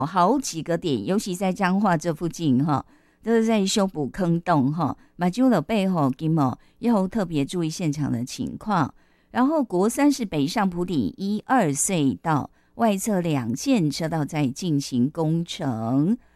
好几个点，尤其在彰化这附近哈，都是在修补坑洞哈。马修的背后，金某要特别注意现场的情况。然后国三是北上埔里1、2隧道外侧2线车道在进行工程。